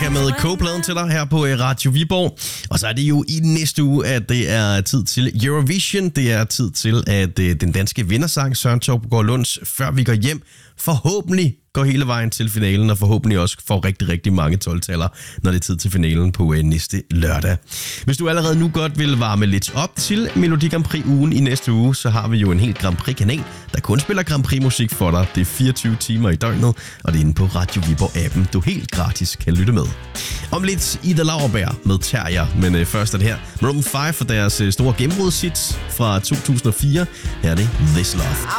Metallica med K-pladen til dig her på Radio Viborg. Og så er det jo i næste uge, at det er tid til Eurovision. Det er tid til, at den danske vindersang Søren Torbgaard Lunds Før vi går hjem forhåbentlig går hele vejen til finalen, og forhåbentlig også får rigtig, rigtig mange 12-taller, når det er tid til finalen på næste lørdag. Hvis du allerede nu godt vil varme lidt op til Melodi Grand Prix ugen i næste uge, så har vi jo en helt Grand Prix-kanal, der kun spiller Grand Prix-musik for dig. Det er 24 timer i døgnet, og det er inde på Radio Viborg-appen, du helt gratis kan lytte med. Om lidt Ida Lauerberg med Terrier, men først er det her Maroon 5 for deres store gennembrudshit fra 2004. Her er det This Love.